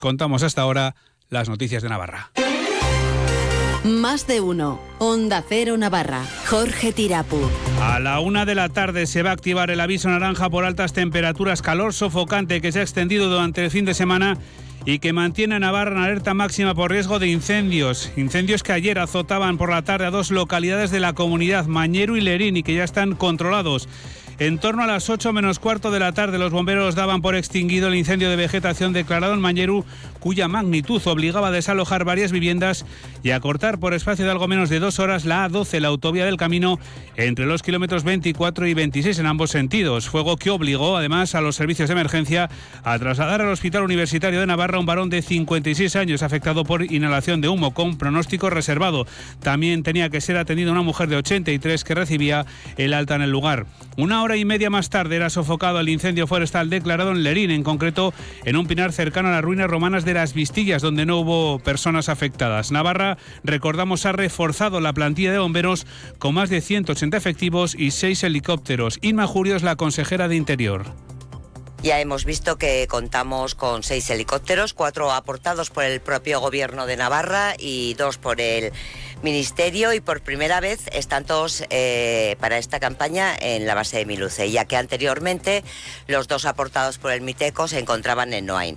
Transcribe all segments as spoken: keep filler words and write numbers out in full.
Contamos hasta ahora las noticias de Navarra. Más de uno. Onda Cero Navarra. Jorge Tirapu. A la una de la tarde se va a activar el aviso naranja por altas temperaturas, calor sofocante que se ha extendido durante el fin de semana y que mantiene a Navarra en alerta máxima por riesgo de incendios. Incendios que ayer azotaban por la tarde a dos localidades de la comunidad, Mañeru y Lerín, y que ya están controlados. En torno a las ocho menos cuarto de la tarde, los bomberos daban por extinguido el incendio de vegetación declarado en Mañeru, cuya magnitud obligaba a desalojar varias viviendas y a cortar por espacio de algo menos de dos horas la A doce, la autovía del camino, entre los kilómetros veinticuatro y veintiséis en ambos sentidos. Fuego que obligó, además, a los servicios de emergencia a trasladar al Hospital Universitario de Navarra a un varón de cincuenta y seis años afectado por inhalación de humo con pronóstico reservado. También tenía que ser atendida una mujer de ochenta y tres que recibía el alta en el lugar. Una hora y media más tarde era sofocado el incendio forestal declarado en Lerín, en concreto en un pinar cercano a las ruinas romanas de Las Vistillas, donde no hubo personas afectadas. Navarra, recordamos, ha reforzado la plantilla de bomberos con más de ciento ochenta efectivos y seis helicópteros. Inma Jurio es la consejera de Interior. Ya hemos visto que contamos con seis helicópteros, cuatro aportados por el propio Gobierno de Navarra y dos por el Ministerio, y por primera vez están todos eh, para esta campaña en la base de Miluce, ya que anteriormente los dos aportados por el Miteco se encontraban en Noain.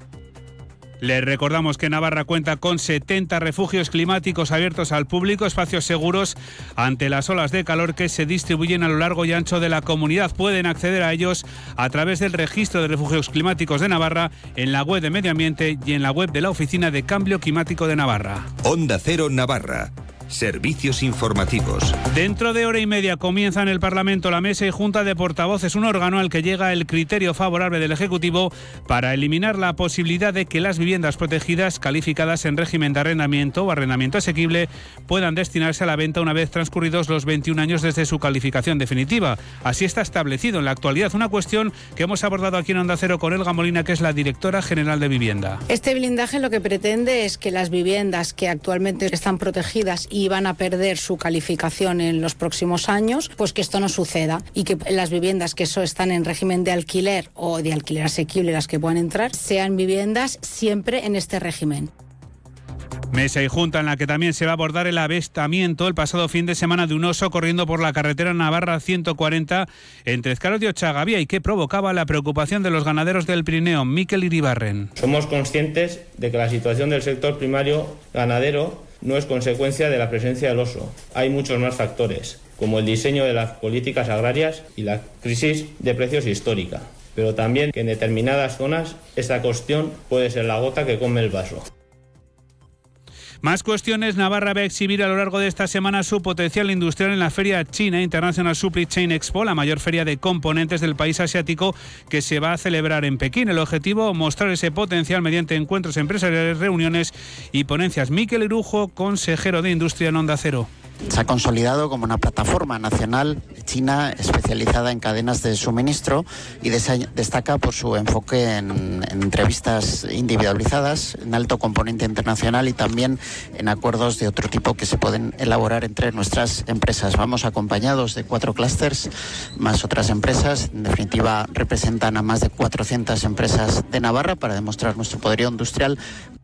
Les recordamos que Navarra cuenta con setenta refugios climáticos abiertos al público, espacios seguros ante las olas de calor que se distribuyen a lo largo y ancho de la comunidad. Pueden acceder a ellos a través del registro de refugios climáticos de Navarra, en la web de Medio Ambiente y en la web de la Oficina de Cambio Climático de Navarra. Onda Cero Navarra. Servicios informativos. Dentro de hora y media comienza en el Parlamento la Mesa y Junta de Portavoces, un órgano al que llega el criterio favorable del Ejecutivo para eliminar la posibilidad de que las viviendas protegidas calificadas en régimen de arrendamiento o arrendamiento asequible puedan destinarse a la venta una vez transcurridos los veintiún años desde su calificación definitiva. Así está establecido en la actualidad, una cuestión que hemos abordado aquí en Onda Cero con Elga Molina, que es la directora general de Vivienda. Este blindaje lo que pretende es que las viviendas que actualmente están protegidas y van a perder su calificación en los próximos años, pues que esto no suceda, y que las viviendas que eso están en régimen de alquiler o de alquiler asequible, las que puedan entrar, sean viviendas siempre en este régimen. Mesa y Junta en la que también se va a abordar el avistamiento el pasado fin de semana de un oso corriendo por la carretera Navarra ciento cuarenta entre Ezcaros y Ochagavía, y que provocaba la preocupación de los ganaderos del Pirineo. Mikel Iribarren. Somos conscientes de que la situación del sector primario ganadero no es consecuencia de la presencia del oso. Hay muchos más factores, como el diseño de las políticas agrarias y la crisis de precios histórica, pero también que en determinadas zonas esta cuestión puede ser la gota que come el vaso. Más cuestiones. Navarra va a exhibir a lo largo de esta semana su potencial industrial en la Feria China International Supply Chain Expo, la mayor feria de componentes del país asiático que se va a celebrar en Pekín. El objetivo, mostrar ese potencial mediante encuentros empresariales, reuniones y ponencias. Mikel Irujo, consejero de Industria en Onda Cero. Se ha consolidado como una plataforma nacional china especializada en cadenas de suministro y destaca por su enfoque en, en entrevistas individualizadas, en alto componente internacional y también en acuerdos de otro tipo que se pueden elaborar entre nuestras empresas. Vamos acompañados de cuatro clústeres más otras empresas. En definitiva, representan a más de cuatrocientas empresas de Navarra para demostrar nuestro poderío industrial.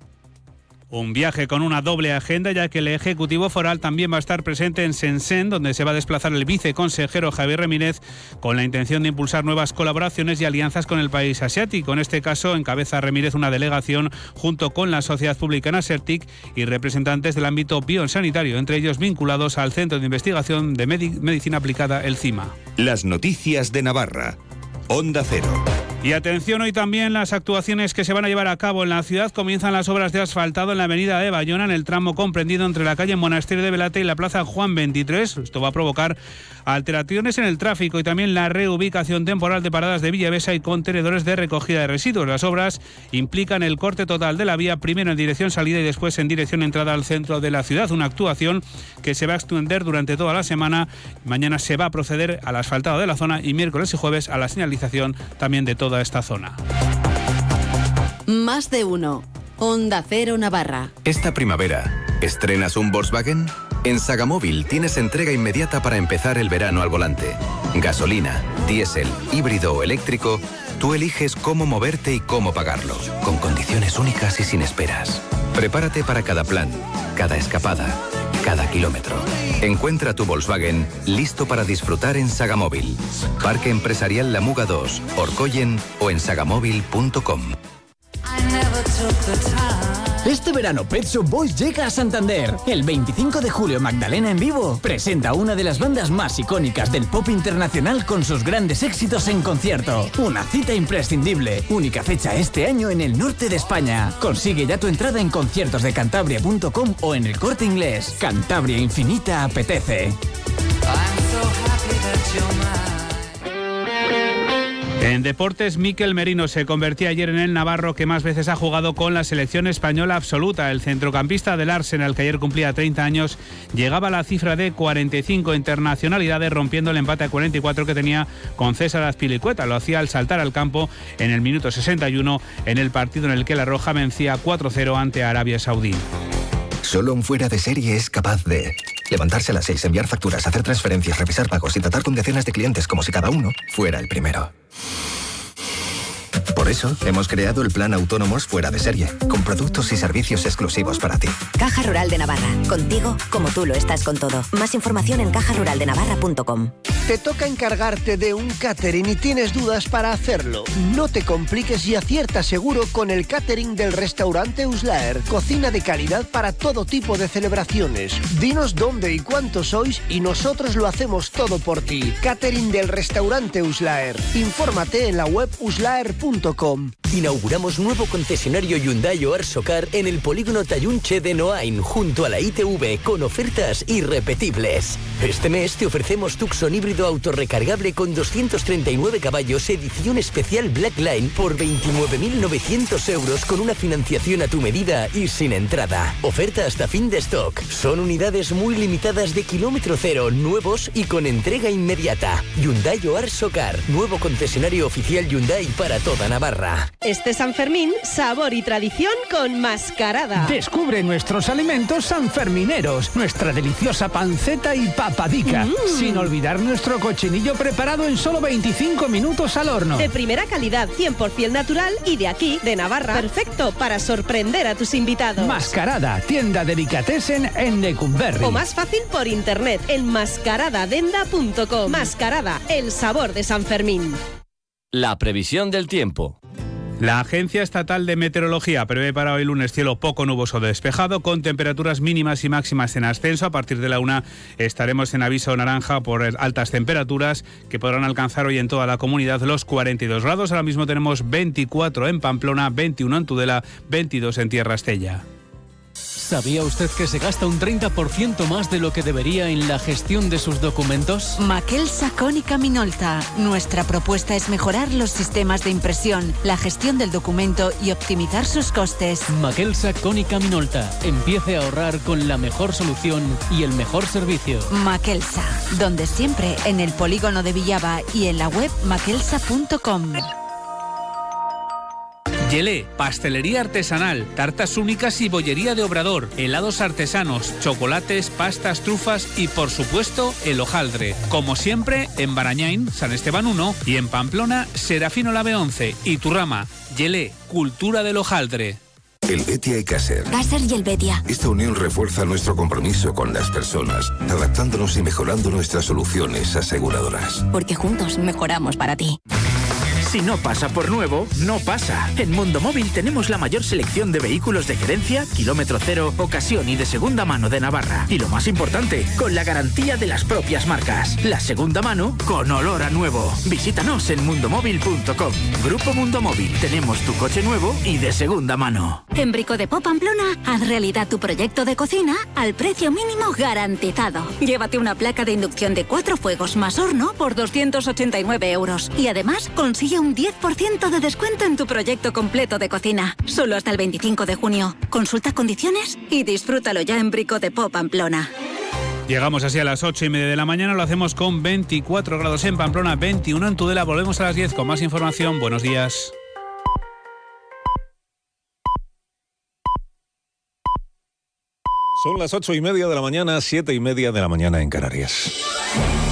Un viaje con una doble agenda, ya que el Ejecutivo Foral también va a estar presente en Shenzhen, donde se va a desplazar el viceconsejero Javier Remínez, con la intención de impulsar nuevas colaboraciones y alianzas con el país asiático. En este caso, encabeza Remínez una delegación junto con la sociedad pública Nasertic y representantes del ámbito biosanitario, entre ellos vinculados al Centro de Investigación de Medi- Medicina Aplicada, el CIMA. Las noticias de Navarra. Onda Cero. Y atención, hoy también las actuaciones que se van a llevar a cabo en la ciudad. Comienzan las obras de asfaltado en la avenida de Bayona, en el tramo comprendido entre la calle Monasterio de Velate y la plaza Juan veintitrés. Esto va a provocar alteraciones en el tráfico y también la reubicación temporal de paradas de Villavesa y contenedores de recogida de residuos. Las obras implican el corte total de la vía, primero en dirección salida y después en dirección entrada al centro de la ciudad. Una actuación que se va a extender durante toda la semana. Mañana se va a proceder al asfaltado de la zona y miércoles y jueves a la señalización también de toda esta zona. Más de uno. Onda Cero Navarra. Esta primavera, ¿estrenas un Volkswagen? En Sagamóvil tienes entrega inmediata para empezar el verano al volante. Gasolina, diésel, híbrido o eléctrico, Tú eliges cómo moverte y cómo pagarlo, con condiciones únicas y sin esperas. Prepárate para cada plan, cada escapada, cada kilómetro. Encuentra tu Volkswagen listo para disfrutar en Sagamóvil. Parque Empresarial La Muga dos, Orcoyen o en sagamóvil punto com. Este verano Pet Shop Boys llega a Santander. El veinticinco de julio Magdalena en Vivo presenta una de las bandas más icónicas del pop internacional con sus grandes éxitos en concierto. Una cita imprescindible. Única fecha este año en el norte de España. Consigue ya tu entrada en conciertos de cantabria punto com o en el Corte Inglés. Cantabria Infinita apetece. En deportes, Mikel Merino se convertía ayer en el navarro que más veces ha jugado con la selección española absoluta. El centrocampista del Arsenal, que ayer cumplía treinta años, llegaba a la cifra de cuarenta y cinco internacionalidades, rompiendo el empate a cuarenta y cuatro que tenía con César Azpilicueta. Lo hacía al saltar al campo en el minuto sesenta y uno, en el partido en el que la Roja vencía cuatro cero ante Arabia Saudí. Solo un fuera de serie es capaz de levantarse a las seis, enviar facturas, hacer transferencias, revisar pagos y tratar con decenas de clientes como si cada uno fuera el primero. Por eso, hemos creado el plan Autónomos Fuera de Serie, con productos y servicios exclusivos para ti. Caja Rural de Navarra. Contigo, como tú lo estás con todo. Más información en caja rural de navarra punto com. Te toca encargarte de un catering y tienes dudas para hacerlo. No te compliques y acierta seguro con el catering del restaurante Uslaer. Cocina de calidad para todo tipo de celebraciones. Dinos dónde y cuántos sois y nosotros lo hacemos todo por ti. Catering del restaurante Uslaer. Infórmate en la web uslaer punto com. Inauguramos nuevo concesionario Hyundai o Arsocar en el polígono Tayunche de Noain, junto a la I T V, con ofertas irrepetibles. Este mes te ofrecemos Tucson híbrido autorrecargable con doscientos treinta y nueve caballos, edición especial Black Line, por veintinueve mil novecientos euros con una financiación a tu medida y sin entrada. Oferta hasta fin de stock. Son unidades muy limitadas de kilómetro cero, nuevos y con entrega inmediata. Hyundai o Arsocar, nuevo concesionario oficial Hyundai para toda Navarra. Este San Fermín, sabor y tradición con Mascarada. Descubre nuestros alimentos sanfermineros, nuestra deliciosa panceta y papadica, mm. sin olvidar nuestro cochinillo preparado en solo veinticinco minutos al horno. De primera calidad, cien por ciento natural y de aquí, de Navarra. Perfecto para sorprender a tus invitados. Mascarada, tienda delicatessen en Lecumberri. O más fácil por internet en mascaradadenda punto com. Mascarada, el sabor de San Fermín. La previsión del tiempo. La Agencia Estatal de Meteorología prevé para hoy lunes cielo poco nuboso o despejado, con temperaturas mínimas y máximas en ascenso. A partir de la una estaremos en aviso naranja por altas temperaturas que podrán alcanzar hoy en toda la comunidad los cuarenta y dos grados. Ahora mismo tenemos veinticuatro en Pamplona, veintiuno en Tudela, veintidós en Tierra Estella. ¿Sabía usted que se gasta un treinta por ciento más de lo que debería en la gestión de sus documentos? Maquelsa Cónica Minolta. Nuestra propuesta es mejorar los sistemas de impresión, la gestión del documento y optimizar sus costes. Maquelsa Cónica Minolta. Empiece a ahorrar con la mejor solución y el mejor servicio. Maquelsa, donde siempre, en el polígono de Villaba y en la web maquelsa punto com. Yelé, pastelería artesanal, tartas únicas y bollería de Obrador, helados artesanos, chocolates, pastas, trufas y, por supuesto, el hojaldre. Como siempre, en Barañain, San Esteban uno y en Pamplona, Serafino Lave once y Turrama. Yelé, cultura del hojaldre. El Betia y Caser. Caser y el Betia. Esta unión refuerza nuestro compromiso con las personas, adaptándonos y mejorando nuestras soluciones aseguradoras. Porque juntos mejoramos para ti. Si no pasa por nuevo, no pasa. En Mundo Móvil tenemos la mayor selección de vehículos de gerencia, kilómetro cero, ocasión y de segunda mano de Navarra. Y lo más importante, con la garantía de las propias marcas. La segunda mano con olor a nuevo. Visítanos en mundomóvil punto com. Grupo Mundo Móvil. Tenemos tu coche nuevo y de segunda mano. En Brico de Pop Pamplona, haz realidad tu proyecto de cocina al precio mínimo garantizado. Llévate una placa de inducción de cuatro fuegos más horno por doscientos ochenta y nueve euros. Y además, consigue un diez por ciento de descuento en tu proyecto completo de cocina. Solo hasta el veinticinco de junio. Consulta condiciones y disfrútalo ya en Brico de Pop Pamplona. Llegamos así a las ocho y media de la mañana, lo hacemos con veinticuatro grados en Pamplona, veintiuno en Tudela. Volvemos a las diez con más información. Buenos días. Son las ocho y media de la mañana, siete y media de la mañana en Canarias.